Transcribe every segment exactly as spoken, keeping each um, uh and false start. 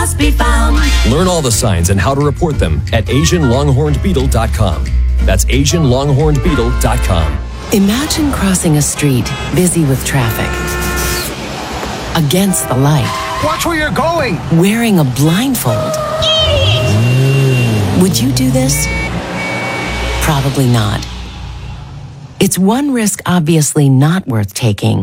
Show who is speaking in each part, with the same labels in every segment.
Speaker 1: must be found.
Speaker 2: Learn all the signs and how to report them at Asian Longhorned Beetle dot com. That's Asian Longhorned Beetle dot com.
Speaker 3: Imagine crossing a street busy with traffic. Against the light.
Speaker 4: Watch where you're going.
Speaker 3: Wearing a blindfold. Would you do this? Probably not. It's one risk obviously not worth taking.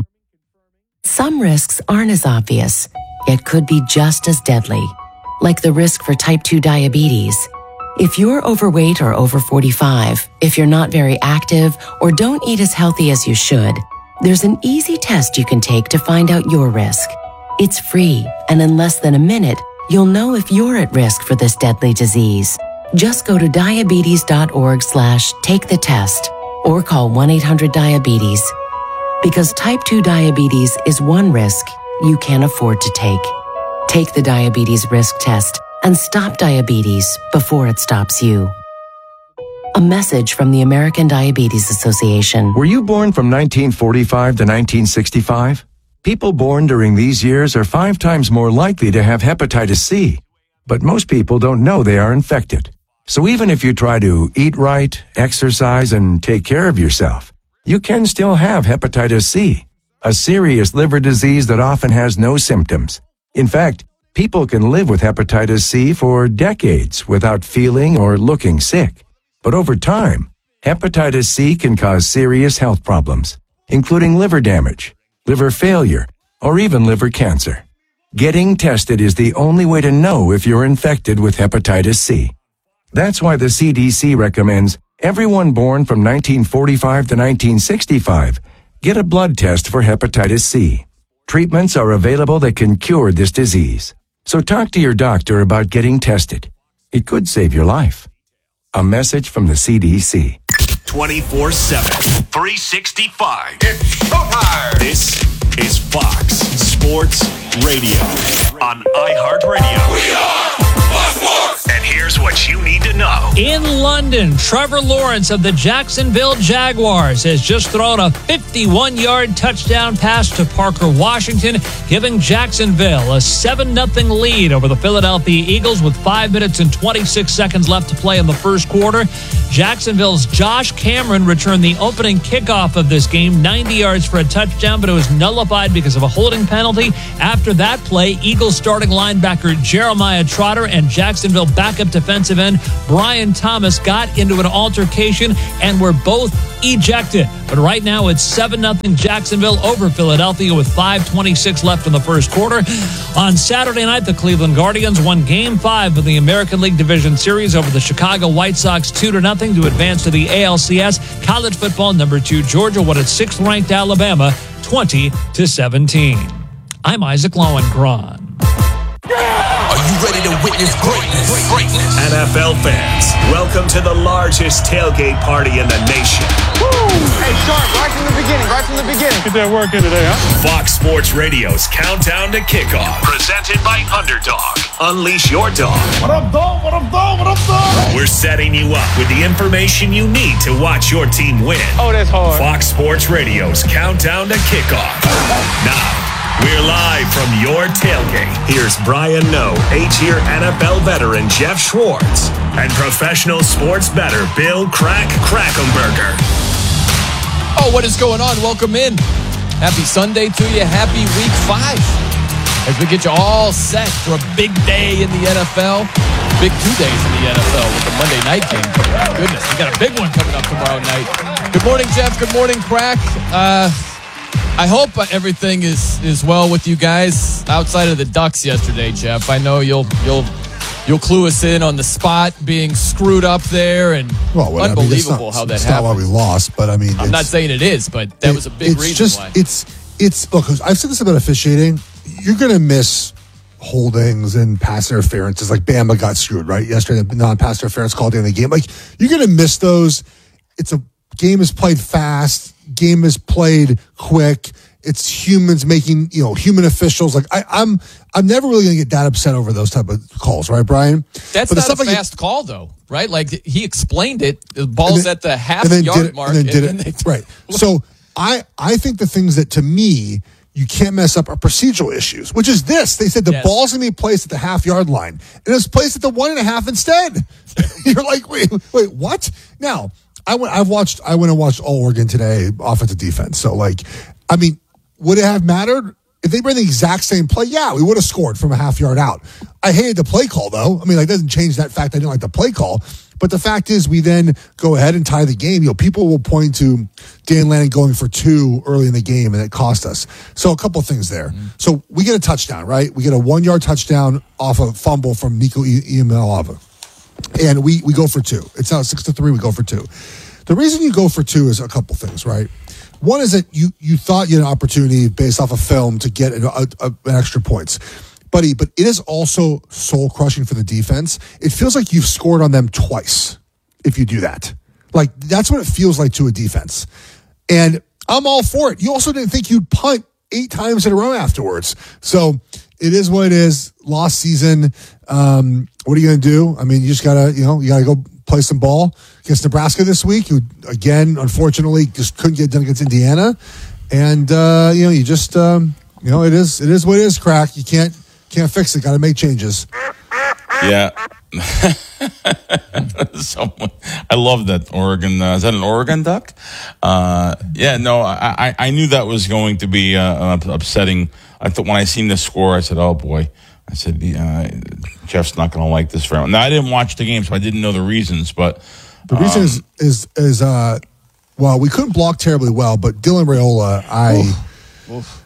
Speaker 3: Some risks aren't as obvious, yet could be just as deadly, like the risk for type two diabetes. If you're overweight or over forty-five, if you're not very active, or don't eat as healthy as you should, there's an easy test you can take to find out your risk. It's free, and in less than a minute, you'll know if you're at risk for this deadly disease. Just go to diabetes.org slash take the test or call one eight hundred diabetes. Because type two diabetes is one risk you can't afford to take. Take the diabetes risk test and stop diabetes before it stops you. A message from the American Diabetes Association.
Speaker 5: Were you born from nineteen forty-five to nineteen sixty-five? People born during these years are five times more likely to have hepatitis C. But most people don't know they are infected. So even if you try to eat right, exercise, and take care of yourself, you can still have hepatitis C, a serious liver disease that often has no symptoms. In fact, people can live with hepatitis C for decades without feeling or looking sick. But over time, hepatitis C can cause serious health problems, including liver damage, liver failure, or even liver cancer. Getting tested is the only way to know if you're infected with hepatitis C. That's why the C D C recommends everyone born from nineteen forty-five to nineteen sixty-five get a blood test for hepatitis C. Treatments are available that can cure this disease. So talk to your doctor about getting tested. It could save your life. A message from the C D C.
Speaker 6: twenty-four seven, three sixty-five.
Speaker 4: It's showtime.
Speaker 6: This is Fox Sports Radio on iHeartRadio.
Speaker 4: We are Fox Sports.
Speaker 6: And here's what you need to know.
Speaker 7: In London, Trevor Lawrence of the Jacksonville Jaguars has just thrown a fifty-one-yard touchdown pass to Parker Washington, giving Jacksonville a seven nothing lead over the Philadelphia Eagles with five minutes and twenty-six seconds left to play in the first quarter. Jacksonville's Josh Cameron returned the opening kickoff of this game, ninety yards for a touchdown, but it was nullified because of a holding penalty. After that play, Eagles starting linebacker Jeremiah Trotter and Jacksonville backup defensive end Brian Thomas got into an altercation and were both ejected. But right now it's seven nothing Jacksonville over Philadelphia with five twenty-six left in the first quarter. On Saturday night, the Cleveland Guardians won Game five of the American League Division Series over the Chicago White Sox two to nothing to advance to the A L C S. College football, number two Georgia won its sixth-ranked Alabama twenty to seventeen. I'm Isaac Lowenkron.
Speaker 6: Are you ready to witness greatness? Greatness. N F L fans, welcome to the largest tailgate party in the nation.
Speaker 4: Woo! Hey, Sharp, right from the beginning, right from the beginning.
Speaker 8: Get that work in today, huh?
Speaker 6: Fox Sports Radio's Countdown to Kickoff, presented by Underdog. Unleash your dog.
Speaker 4: What up, dog? What up, dog? What up, dog?
Speaker 6: We're setting you up with the information you need to watch your team win.
Speaker 8: Oh, that's hard.
Speaker 6: Fox Sports Radio's Countdown to Kickoff. Now, we're live from your tailgate. Here's Brian Noe, eight-year N F L veteran Jeff Schwartz, and professional sports bettor Bill Crack Krackomberger.
Speaker 9: Oh, what is going on? Welcome in. Happy Sunday to you. Happy week five. As we get you all set for a big day in the N F L. Big two days in the N F L with the Monday night game coming up. Goodness, we got a big one coming up tomorrow night. Good morning, Jeff. Good morning, Crack. Uh... I hope everything is, is well with you guys outside of the Ducks yesterday, Jeff. I know you'll you'll you'll clue us in on the spot being screwed up there and
Speaker 10: well, well,
Speaker 9: unbelievable
Speaker 10: I mean, not,
Speaker 9: how that
Speaker 10: it's
Speaker 9: happened.
Speaker 10: It's not why we lost, but I mean,
Speaker 9: I'm not saying it is, but that
Speaker 10: it,
Speaker 9: was a big
Speaker 10: it's
Speaker 9: reason
Speaker 10: just,
Speaker 9: why.
Speaker 10: It's it's look. I've said this about officiating. You're going to miss holdings and pass interferences. Like Bama got screwed right yesterday. The non-pass interference called in the game. Like you're going to miss those. It's a game is played fast. Game is played quick. It's humans making, you know, human officials. Like I, I'm, I'm never really going to get that upset over those type of calls, right, Brian?
Speaker 9: That's
Speaker 10: but
Speaker 9: not a
Speaker 10: like
Speaker 9: fast
Speaker 10: it,
Speaker 9: call, though, right? Like he explained it. The ball's
Speaker 10: then,
Speaker 9: at the half yard
Speaker 10: did it,
Speaker 9: mark,
Speaker 10: and then did
Speaker 9: and
Speaker 10: it
Speaker 9: then they,
Speaker 10: right. So I, I think the things that to me you can't mess up our procedural issues, which is this. They said the
Speaker 7: yes.
Speaker 10: ball's going to be placed at the half-yard line, and it's placed at the one and a half instead. You're like, wait, wait, what? Now, I went, I've watched, I went and watched all Oregon today, offensive defense. So, like, I mean, would it have mattered? If they ran the exact same play, yeah, we would have scored from a half yard out. I hated the play call, though. I mean, like, it doesn't change that fact I didn't like the play call. But the fact is, we then go ahead and tie the game. You know, people will point to Dan Lanning going for two early in the game, and it cost us. So a couple of things there. Mm-hmm. So we get a touchdown, right? We get a one-yard touchdown off a fumble from Nico Iamaleava. And we, we go for two. It's now six to three, we go for two. The reason you go for two is a couple things, right? One is that you you thought you had an opportunity based off of film to get an, a, a, an extra points. Buddy, but it is also soul-crushing for the defense. It feels like you've scored on them twice if you do that. Like, that's what it feels like to a defense. And I'm all for it. You also didn't think you'd punt eight times in a row afterwards. So it is what it is. Lost season. Um, what are you going to do? I mean, you just got to, you know, you got to go play some ball against Nebraska this week, who, again, unfortunately, just couldn't get done against Indiana. And, uh, you know, you just, um, you know, it is it is what it is, Crack. You can't can't fix it. Got to make changes.
Speaker 1: Yeah. so, I love that Oregon. Uh, is that an Oregon Duck? Uh, yeah, no, I, I, I knew that was going to be uh, upsetting. I thought when I seen the score, I said, oh, boy. I said, uh, Jeff's not going to like this very much. Now, I didn't watch the game, so I didn't know the reasons, but...
Speaker 10: The reason
Speaker 1: um,
Speaker 10: is, is, is uh, well, we couldn't block terribly well, but Dylan Raiola, I... Oof. Oof.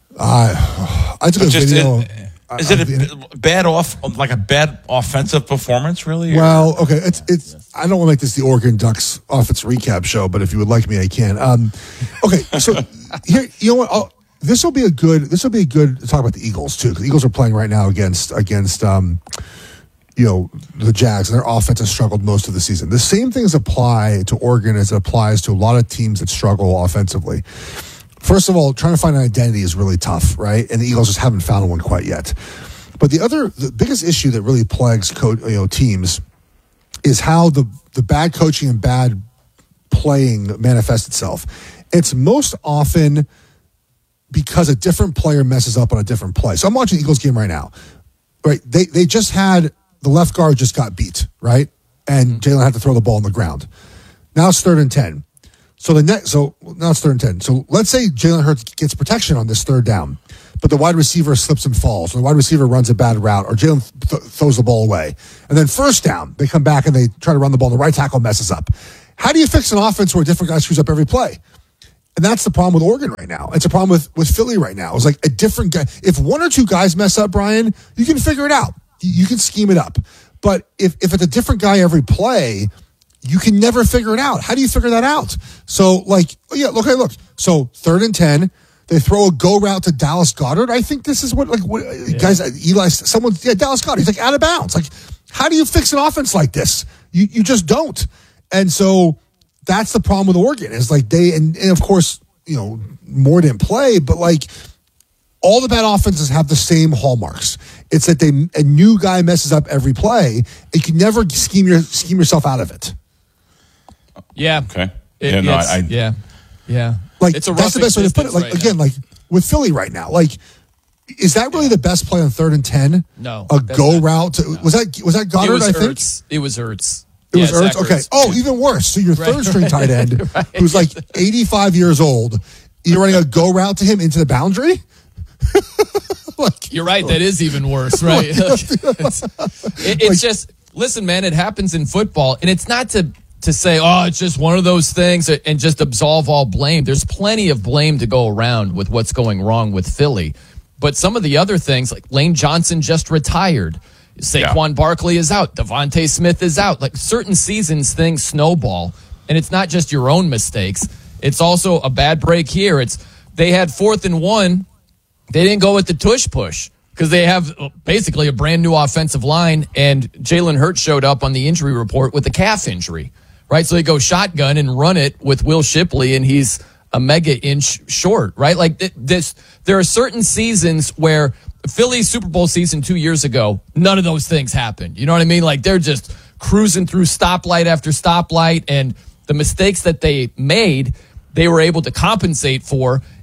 Speaker 10: I, I took a
Speaker 1: just,
Speaker 10: video...
Speaker 1: It, is it a bad off, like a bad offensive performance, really?
Speaker 10: Well, okay, it's it's. I don't want to make this the Oregon Ducks offense recap show, but if you would like me, I can. Um, okay, so here, you know what? I'll, this will be a good. This will be a good to talk about the Eagles too. Because the Eagles are playing right now against against um, you know, the Jags, and their offense has struggled most of the season. The same things apply to Oregon as it applies to a lot of teams that struggle offensively. First of all, trying to find an identity is really tough, right? And the Eagles just haven't found one quite yet. But the other, the biggest issue that really plagues co- you know teams is how the the bad coaching and bad playing manifests itself. It's most often because a different player messes up on a different play. So I'm watching the Eagles game right now. Right? They they just had the left guard just got beat, right? And Jalen had to throw the ball on the ground. Now it's third and ten. So the next, so now it's third and ten. So let's say Jalen Hurts gets protection on this third down, but the wide receiver slips and falls, or the wide receiver runs a bad route, or Jalen th- throws the ball away. And then first down, they come back and they try to run the ball, and the right tackle messes up. How do you fix an offense where a different guy screws up every play? And that's the problem with Oregon right now. It's a problem with, with Philly right now. It's like a different guy. If one or two guys mess up, Brian, you can figure it out. You can scheme it up. But if, if it's a different guy every play, you can never figure it out. How do you figure that out? So, like, oh yeah, okay, look. So, third and ten, they throw a go route to Dallas Goedert. I think this is what, like, what, yeah. guys, Eli, someone, yeah, Dallas Goedert. He's like out of bounds. Like, how do you fix an offense like this? You you just don't. And so, that's the problem with Oregon. Is like they, and, and of course, you know, more didn't play, but like, all the bad offenses have the same hallmarks. It's that they a new guy messes up every play. You can never scheme your scheme yourself out of it.
Speaker 7: Yeah.
Speaker 1: Okay.
Speaker 7: It,
Speaker 1: yeah. No. I, I.
Speaker 7: Yeah. Yeah.
Speaker 10: Like
Speaker 7: it's a
Speaker 10: that's the best way to put it. Like
Speaker 7: right
Speaker 10: again,
Speaker 7: now.
Speaker 10: like with Philly right now. Like, is that really the best play on third and ten?
Speaker 7: No.
Speaker 10: A go not, route. To, no. Was that was that Goddard?
Speaker 7: It was
Speaker 10: I think
Speaker 7: Ertz. It was Ertz.
Speaker 10: It
Speaker 7: yeah,
Speaker 10: was Ertz. Okay.
Speaker 7: Ertz.
Speaker 10: Oh, even worse. So your third
Speaker 7: right,
Speaker 10: string tight end, right. who's like eighty-five years old, you're running a go route to him into the boundary.
Speaker 7: Like, you're right. That is even worse, right? it's it, it's like, just listen, man. It happens in football, and it's not to to say, oh, it's just one of those things, and just absolve all blame. There's plenty of blame to go around with what's going wrong with Philly, but some of the other things, like Lane Johnson just retired, Saquon yeah. Barkley is out, Devontae Smith is out. Like certain seasons, things snowball, and it's not just your own mistakes. It's also a bad break here. It's they had fourth and one. They didn't go with the tush push because they have basically a brand new offensive line, and Jalen Hurts showed up on the injury report with a calf injury, right? So they go shotgun and run it with Will Shipley, and he's a mega inch short, right? Like this, there are certain seasons where Philly's Super Bowl season two years ago, none of those things happened. You know what I mean? Like they're just cruising through stoplight after stoplight, and the mistakes that they made, they were able to compensate for.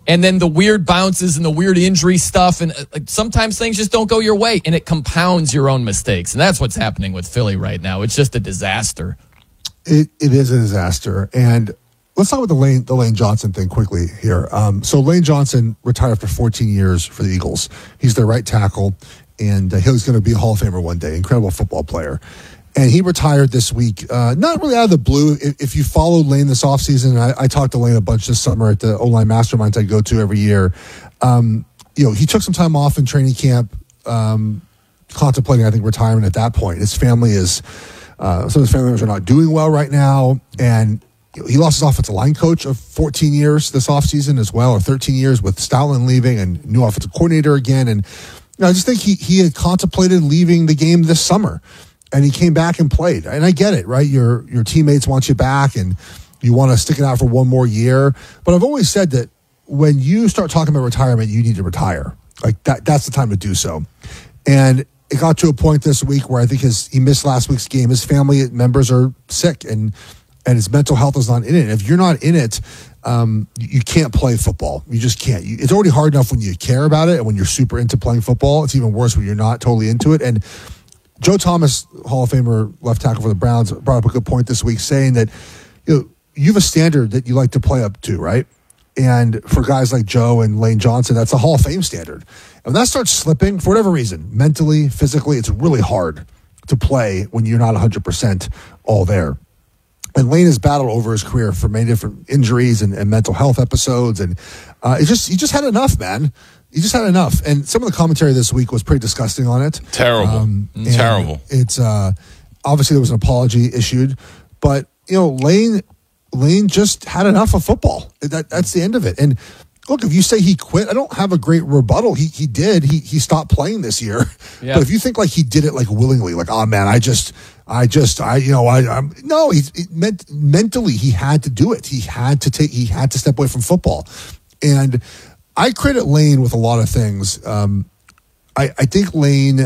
Speaker 9: And then the weird bounces and the weird injury stuff. And uh, like, sometimes things just don't go your way, and it compounds your own mistakes. And that's what's happening with Philly right now. It's just a disaster.
Speaker 10: It It is a disaster. And let's talk about the Lane, the Lane Johnson thing quickly here. Um, so Lane Johnson retired after fourteen years for the Eagles. He's their right tackle, and uh, he's going to be a Hall of Famer one day. Incredible football player. And he retired this week, uh, not really out of the blue. If, if you followed Lane this offseason, I, I talked to Lane a bunch this summer at the O-line masterminds I go to every year. Um, you know, he took some time off in training camp, um, contemplating, I think, retirement at that point. His family is, uh, some of his family members are not doing well right now. And you know, he lost his offensive line coach of fourteen years this offseason as well, or thirteen years with Stoutland leaving and new offensive coordinator again. And you know, I just think he, he had contemplated leaving the game this summer. And he came back and played. And I get it, right? Your your teammates want you back and you want to stick it out for one more year. But I've always said that when you start talking about retirement, you need to retire. Like that that's the time to do so. And it got to a point this week where I think his he missed last week's game. His family members are sick and and his mental health is not in it. If you're not in it, um, you can't play football. You just can't. You, it's already hard enough when you care about it and when you're super into playing football. It's even worse when you're not totally into it. And Joe Thomas, Hall of Famer, left tackle for the Browns, brought up a good point this week, saying that you know you have a standard that you like to play up to, right? And for guys like Joe and Lane Johnson, that's a Hall of Fame standard. And when that starts slipping, for whatever reason, mentally, physically, it's really hard to play when you're not one hundred percent all there. And Lane has battled over his career for many different injuries and, and mental health episodes, and uh, it's just he just had enough, man. He just had enough. And some of the commentary this week was pretty disgusting on it.
Speaker 1: Terrible. Um, Terrible.
Speaker 10: It's uh, obviously there was an apology issued, but you know, Lane Lane just had enough of football. That that's the end of it. And look, if you say he quit, I don't have a great rebuttal. He he did. He he stopped playing this year. Yeah. But if you think like he did it like willingly, like, oh man, I just I just I you know I I'm no, he it meant mentally he had to do it. He had to take he had to step away from football. And I credit Lane with a lot of things. Um, I, I think Lane,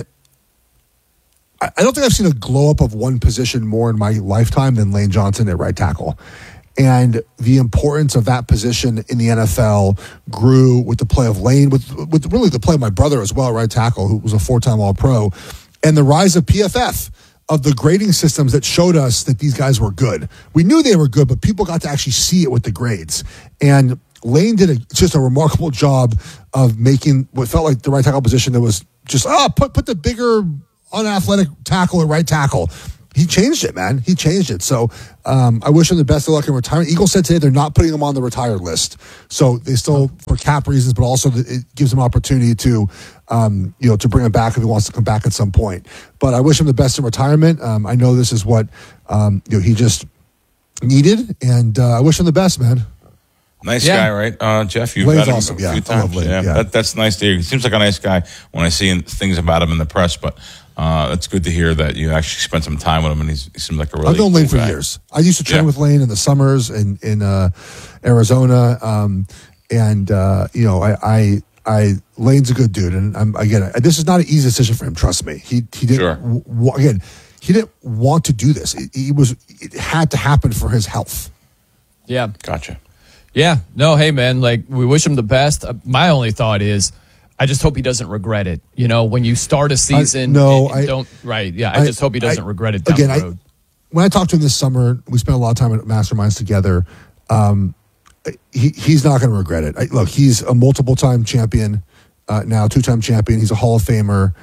Speaker 10: I, I don't think I've seen a glow up of one position more in my lifetime than Lane Johnson at right tackle. And the importance of that position in the N F L grew with the play of Lane, with, with really the play of my brother as well, right tackle, who was a four-time All-Pro, and the rise of P F F, of the grading systems that showed us that these guys were good. We knew they were good, but people got to actually see it with the grades. And Lane did a, just a remarkable job of making what felt like the right tackle position that was just, oh, put put the bigger, unathletic tackle at right tackle. He changed it, man. He changed it. So um, I wish him the best of luck in retirement. Eagles said today they're not putting him on the retired list. So they still, for cap reasons, but also it gives him opportunity to, um, you know, to bring him back if he wants to come back at some point. But I wish him the best in retirement. Um, I know this is what um, you know he just needed, and uh, I wish him the best, man.
Speaker 1: Nice
Speaker 10: yeah.
Speaker 1: guy, right, uh, Jeff? You've
Speaker 10: Lane's
Speaker 1: met him
Speaker 10: awesome.
Speaker 1: a
Speaker 10: Yeah,
Speaker 1: few
Speaker 10: I love
Speaker 1: times.
Speaker 10: Lane.
Speaker 1: Yeah,
Speaker 10: Yeah.
Speaker 1: That, that's nice to hear. He seems like a nice guy when I see things about him in the press, but uh, it's good to hear that you actually spent some time with him, and he's, he seems like a really
Speaker 10: I've known
Speaker 1: cool
Speaker 10: Lane for
Speaker 1: guy.
Speaker 10: years. I used to train
Speaker 1: Yeah.
Speaker 10: with Lane in the summers in in uh, Arizona, um, and uh, you know, I, I, I, Lane's a good dude, and I'm again, this is not an easy decision for him. Trust me, he he didn't
Speaker 1: Sure.
Speaker 10: w- w- again, he didn't want to do this. It, he was it had to happen for his health.
Speaker 9: Yeah.
Speaker 1: Gotcha.
Speaker 9: Yeah. No, hey, man, like, we wish him the best. Uh, my only thought is, I just hope he doesn't regret it. You know, when you start a season,
Speaker 10: I, no,
Speaker 9: and, and
Speaker 10: I
Speaker 9: don't, right. Yeah. I, I just hope he doesn't
Speaker 10: I,
Speaker 9: regret it down
Speaker 10: again,
Speaker 9: the road.
Speaker 10: I, when I talked to him this summer, we spent a lot of time at Masterminds together. Um, he, he's not going to regret it. I, look, he's a multiple-time champion uh, now, two-time champion. He's a Hall of Famer.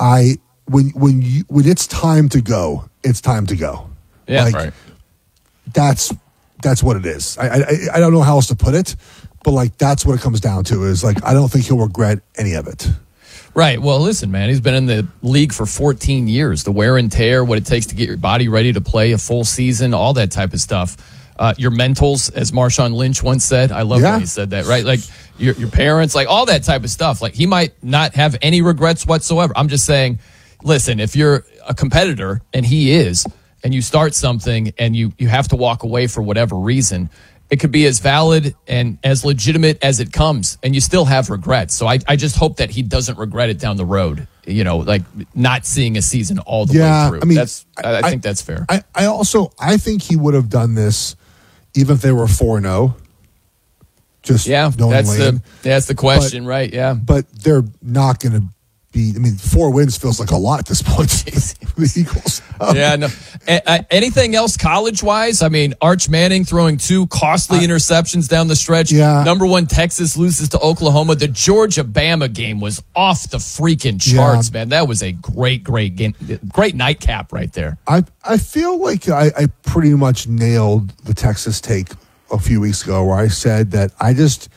Speaker 10: I when when you, when it's time to go, it's time to go.
Speaker 9: Yeah,
Speaker 10: like,
Speaker 1: right.
Speaker 10: That's that's what it is. I, I I don't know how else to put it, but like that's what it comes down to. Is like I don't think he'll regret any of it.
Speaker 9: Right. Well, listen, man, he's been in the league for fourteen years. The wear and tear, what it takes to get your body ready to play a full season, all that type of stuff. Uh, your mentals, as Marshawn Lynch once said. I love
Speaker 10: Yeah.
Speaker 9: when he said that, right? Like your your parents, like all that type of stuff. Like he might not have any regrets whatsoever. I'm just saying, listen, if you're a competitor, and he is, and you start something and you, you have to walk away for whatever reason, it could be as valid and as legitimate as it comes, and you still have regrets. So I, I just hope that he doesn't regret it down the road, you know, like not seeing a season all the
Speaker 10: Yeah,
Speaker 9: way through.
Speaker 10: I mean,
Speaker 9: that's, I, I think that's fair.
Speaker 10: I, I also I think he would have done this even if they were four and oh, Just
Speaker 9: Yeah,
Speaker 10: knowing
Speaker 9: that's
Speaker 10: Lane.
Speaker 9: the that's the question,
Speaker 10: But-
Speaker 9: right? Yeah.
Speaker 10: But they're not going to be. I mean, four wins feels like a lot at this point for the Eagles. Um,
Speaker 9: Yeah, no. A- a- anything else college wise? I mean, Arch Manning throwing two costly interceptions down the stretch.
Speaker 10: Yeah.
Speaker 9: Number one, Texas loses to Oklahoma. The Georgia Bama game was off the freaking charts,
Speaker 10: Yeah.
Speaker 9: man. That was a great, great game. Great nightcap right there.
Speaker 10: I I feel like I, I pretty much nailed the Texas take a few weeks ago, where I said that I just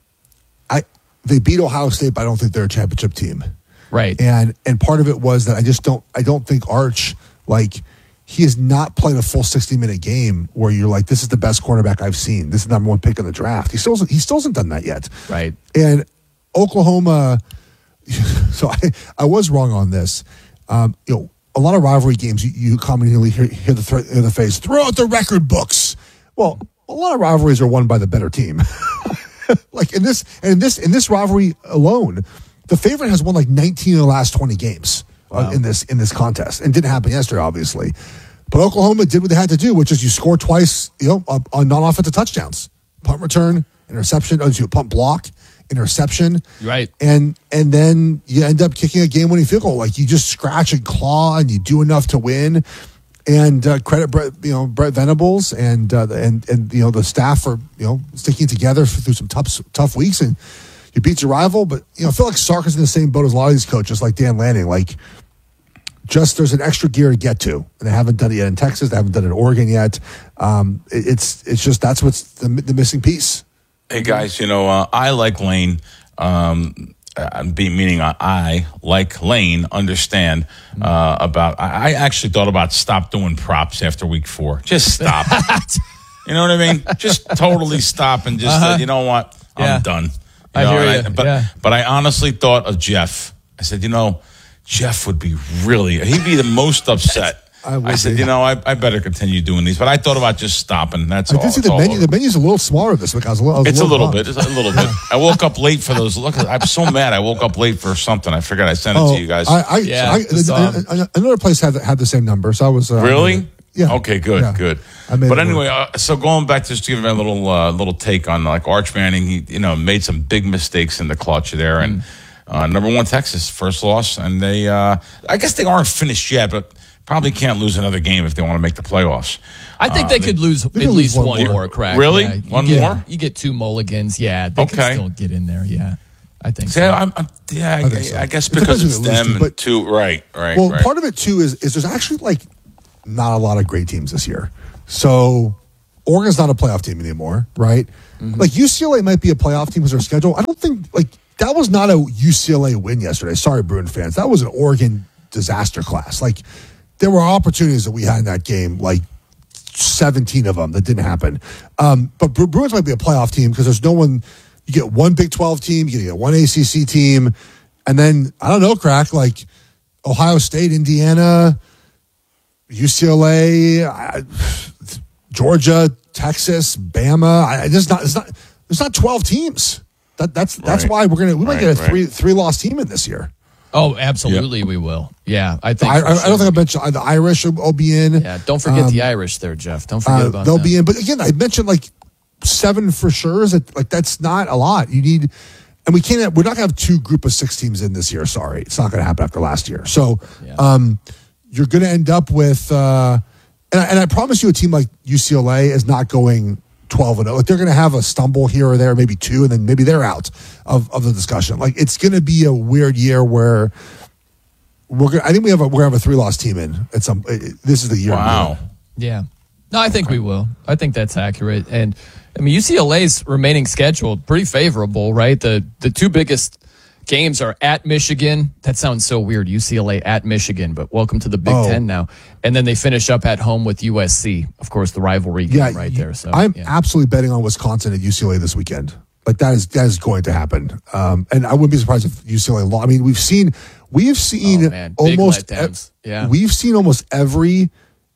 Speaker 10: I they beat Ohio State, but I don't think they're a championship team.
Speaker 9: Right.
Speaker 10: And and part of it was that I just don't I don't think Arch, like, he has not played a full sixty minute game where you're like, this is the best quarterback I've seen. This is the number one pick in the draft. He still hasn't, he still hasn't done that yet.
Speaker 9: Right.
Speaker 10: And Oklahoma, so I, I was wrong on this. Um, you know, a lot of rivalry games, you, you commonly hear, hear the th- hear the phrase, throw out the record books. Well, a lot of rivalries are won by the better team. Like in this, and in this, in this rivalry alone, the favorite has won like nineteen of the last twenty games uh,
Speaker 9: Wow.
Speaker 10: in this in this contest, and didn't happen yesterday, obviously. But Oklahoma did what they had to do, which is you score twice, you know, on, on non-offensive touchdowns, punt return, interception, oh, you punt block, interception,
Speaker 9: Right.
Speaker 10: and and then you end up kicking a game-winning field goal. Like you just scratch and claw, and you do enough to win. And uh, credit Brett, you know, Brett Venables and uh, and and you know the staff for you know sticking together through some tough tough weeks, and you beat your rival. But you know, I feel like Sark is in the same boat as a lot of these coaches, like Dan Lanning. Like, just there's an extra gear to get to, and they haven't done it yet in Texas. They haven't done it in Oregon yet. Um, it, it's it's just that's what's the, the missing piece.
Speaker 1: Hey guys, you know uh, I like Lane. Um, uh, be, meaning I, I like Lane. Understand uh, about. I, I actually thought about stop doing props after week four. Just stop. You know what I mean? Just totally stop and just
Speaker 9: Uh-huh.
Speaker 1: uh, you know what? I'm
Speaker 9: Yeah.
Speaker 1: done. You
Speaker 9: I
Speaker 1: know,
Speaker 9: hear
Speaker 1: and
Speaker 9: you,
Speaker 1: but
Speaker 9: yeah.
Speaker 1: but I honestly thought of Jeff. I said, you know, Jeff would be really. He'd be the most upset.
Speaker 10: I would
Speaker 1: I said,
Speaker 10: be.
Speaker 1: you know, I, I better continue doing these. But I thought about just stopping. That's
Speaker 10: I
Speaker 1: all.
Speaker 10: did see
Speaker 1: It's
Speaker 10: the
Speaker 1: all
Speaker 10: menu.
Speaker 1: over.
Speaker 10: The menu's a little smaller this week. I was a little. I was
Speaker 1: It's a little
Speaker 10: bummed.
Speaker 1: bit. It's a little bit. I woke up late for those. Look, I'm so mad. I woke up late for something. I forgot I sent it
Speaker 10: Oh,
Speaker 1: to you guys.
Speaker 10: I, I,
Speaker 9: Yeah,
Speaker 10: I,
Speaker 9: just, um,
Speaker 10: I- I- another place had had the same number, so I was uh,
Speaker 1: really?
Speaker 10: Yeah.
Speaker 1: Okay. Good.
Speaker 10: Yeah.
Speaker 1: Good.
Speaker 10: I made
Speaker 1: But
Speaker 10: it
Speaker 1: anyway,
Speaker 10: work.
Speaker 1: uh, so going back to just to give my little uh, little take on like Arch Manning, he you know made some big mistakes in the clutch there, and uh, number one Texas first loss, and they uh, I guess they aren't finished yet, but probably can't lose another game if they want to make the playoffs.
Speaker 9: I think they could lose at
Speaker 10: could lose
Speaker 9: least
Speaker 10: one
Speaker 9: one
Speaker 10: more.
Speaker 9: more, crack.
Speaker 1: Really?
Speaker 9: Yeah, you
Speaker 1: One
Speaker 9: get-
Speaker 1: more?
Speaker 9: You get two mulligans. Yeah, they
Speaker 1: Okay.
Speaker 9: can still get in there. Yeah, I think
Speaker 1: See,
Speaker 9: so.
Speaker 1: I'm, I'm, yeah, I,
Speaker 10: I think so.
Speaker 1: I guess
Speaker 10: It
Speaker 1: because
Speaker 10: depends who
Speaker 1: it's
Speaker 10: they lose
Speaker 1: them
Speaker 10: to, but-
Speaker 1: too. Right. Right.
Speaker 10: Well,
Speaker 1: right.
Speaker 10: part of it too is is there's actually like not a lot of great teams this year. So Oregon's not a playoff team anymore, right?
Speaker 1: Mm-hmm.
Speaker 10: Like U C L A might be a playoff team because their schedule. I don't think like that was not a U C L A win yesterday. Sorry, Bruin fans. That was an Oregon disaster class. Like there were opportunities that we had in that game, like seventeen of them that didn't happen. Um, but Bru- Bruins might be a playoff team because there's no one. You get one Big twelve team, you get one A C C team, and then I don't know, crack like Ohio State, Indiana, U C L A, I, Georgia, Texas, Bama. I, I just not. It's not. There's not twelve teams. That, that's that's
Speaker 1: Right.
Speaker 10: why we're gonna. We might
Speaker 1: Right,
Speaker 10: get a
Speaker 1: right.
Speaker 10: three three loss team in this year.
Speaker 9: oh, absolutely, we will. Yeah, I think.
Speaker 10: I,
Speaker 9: for
Speaker 10: I, I
Speaker 9: sure.
Speaker 10: don't think I mentioned the Irish will, will be in.
Speaker 9: Yeah, don't forget
Speaker 10: Um,
Speaker 9: the Irish there, Jeff. Don't forget
Speaker 10: Uh,
Speaker 9: about
Speaker 10: they'll
Speaker 9: them.
Speaker 10: be in, but again, I mentioned like seven for sure. Is that like that's not a lot? You need, and we can't. Have, we're not gonna have two group of six teams in this year. Sorry, it's not gonna happen after last year. So,
Speaker 9: Yeah.
Speaker 10: um, you're gonna end up with, uh, and I, and I promise you, a team like U C L A is not going twelve and zero. Like they're gonna have a stumble here or there, maybe two, and then maybe they're out of of the discussion. Like it's gonna be a weird year where. We're gonna, I think we have a we're gonna have a three loss team in at some. This is the year.
Speaker 1: Wow.
Speaker 9: Yeah. No, I think we will. I think that's accurate. And I mean, U C L A's remaining schedule pretty favorable, right? The the two biggest games are at Michigan. That sounds so weird. U C L A at Michigan, but welcome to the Big
Speaker 10: Oh.
Speaker 9: Ten now. And then they finish up at home with U S C. Of course, the rivalry game
Speaker 10: Yeah,
Speaker 9: right
Speaker 10: you-
Speaker 9: there. So
Speaker 10: I'm
Speaker 9: yeah.
Speaker 10: absolutely betting on Wisconsin at U C L A this weekend. Like that is that is going to happen. Um, and I wouldn't be surprised if U C L A lost. I mean, we've seen we've seen
Speaker 9: Oh, man. Big
Speaker 10: almost
Speaker 9: letdowns.
Speaker 10: ev-
Speaker 9: Yeah.
Speaker 10: we've seen almost every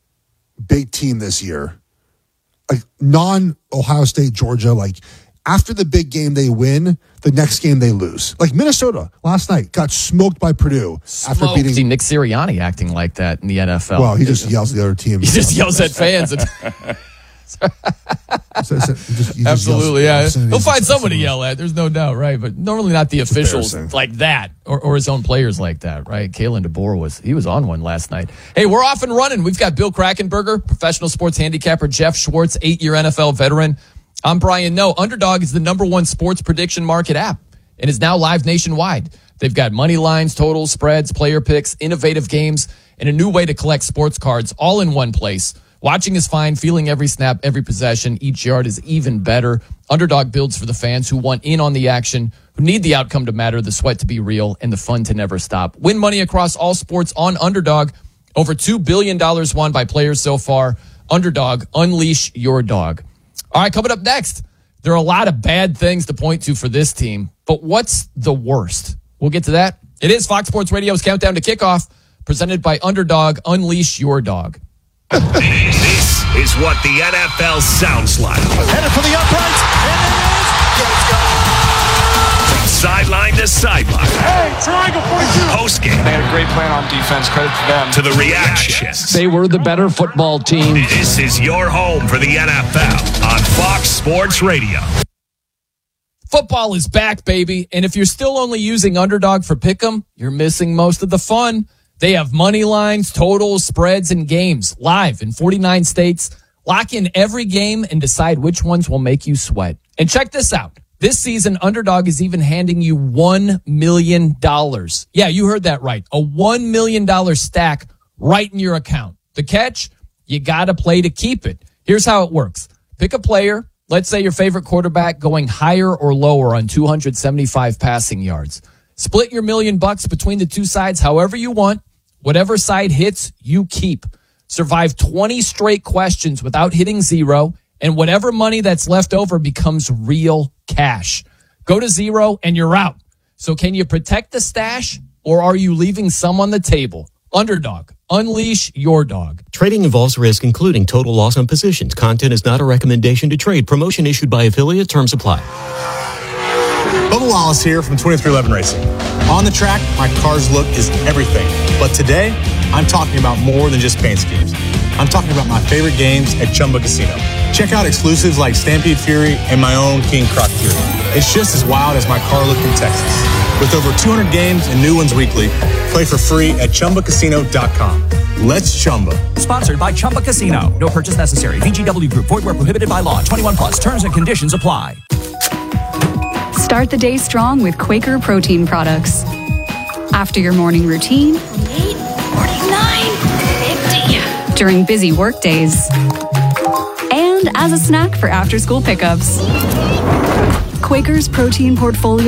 Speaker 10: big team this year, like non Ohio State, Georgia. Like after the big game they win, the next game they lose. Like Minnesota last night got smoked by Purdue after
Speaker 9: Smoked.
Speaker 10: beating.
Speaker 9: See, Nick Sirianni acting like that in the N F L.
Speaker 10: Well, he just yells at the other team.
Speaker 9: he just yells at fans. And
Speaker 10: So- so you just- you just yell
Speaker 9: Absolutely, yeah.
Speaker 10: obscenities.
Speaker 9: He'll find someone to yell at. There's no doubt, right? But normally not the officials
Speaker 10: embarrassing.
Speaker 9: like that or, or his own players like that, right? Kalen DeBoer was, he was on one last night. Hey, we're off and running. We've got Bill Krakenberger, professional sports handicapper, Jeff Schwartz, eight-year N F L veteran. I'm Brian Noe. Underdog is the number one sports prediction market app and is now live nationwide. They've got money lines, totals, spreads, player picks, innovative games, and a new way to collect sports cards all in one place. Watching is fine. Feeling every snap, every possession, each yard is even better. Underdog builds for the fans who want in on the action, who need the outcome to matter, the sweat to be real, and the fun to never stop. Win money across all sports on Underdog. Over two billion dollars won by players so far. Underdog, unleash your dog. All right, coming up next, there are a lot of bad things to point to for this team, but what's the worst? We'll get to that. It is Fox Sports Radio's Countdown to Kickoff, presented by Underdog. Unleash your dog.
Speaker 6: This is what the N F L sounds like.
Speaker 4: Headed for the uprights, and it is.
Speaker 6: From sideline to sideline.
Speaker 4: Hey, triangle forty-two.
Speaker 6: Postgame
Speaker 4: They had a great plan on defense. Credit to them.
Speaker 6: to the reactions.
Speaker 11: They were the better football team.
Speaker 6: This is your home for the N F L on Fox Sports Radio.
Speaker 9: Football is back, baby. And if you're still only using Underdog for Pick'em, you're missing most of the fun. They have money lines, totals, spreads, and games live in forty-nine states. Lock in every game and decide which ones will make you sweat. And check this out. This season, Underdog is even handing you one million dollars. Yeah, you heard that right. A one million dollars stack right in your account. The catch? You got to play to keep it. Here's how it works. Pick a player. Let's say your favorite quarterback going higher or lower on two hundred seventy-five passing yards. Split your million bucks between the two sides however you want. Whatever side hits, you keep. Survive twenty straight questions without hitting zero, and whatever money that's left over becomes real cash. Go to zero and you're out. So can you protect the stash, or are you leaving some on the table? Underdog. Unleash your dog.
Speaker 12: Trading involves risk, including total loss on positions. Content is not a recommendation to trade. Promotion issued by affiliate. Terms apply.
Speaker 13: Bubba Wallace here from twenty-three eleven Racing. On the track, my car's look is everything. But today, I'm talking about more than just paint schemes. I'm talking about my favorite games at Chumba Casino. Check out exclusives like Stampede Fury and my own King Croc Fury. It's just as wild as my car look in Texas. With over two hundred games and new ones weekly, play for free at chumba casino dot com. Let's Chumba.
Speaker 14: Sponsored by Chumba Casino. No purchase necessary. V G W Group. Void where prohibited by law. twenty-one plus. Terms and conditions apply.
Speaker 15: Start the day strong with Quaker protein products. After your morning routine,
Speaker 16: forty-eight, forty-nine, fifty.
Speaker 15: During busy work days, and as a snack for after-school pickups. Quaker's protein portfolio